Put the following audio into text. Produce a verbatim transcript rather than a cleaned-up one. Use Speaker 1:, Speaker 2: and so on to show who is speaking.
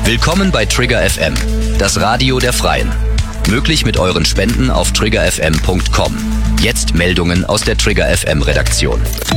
Speaker 1: Willkommen bei Trigger F M, das Radio der Freien. Möglich mit euren Spenden auf trigger f m punkt com. Jetzt Meldungen aus der Trigger F M Redaktion.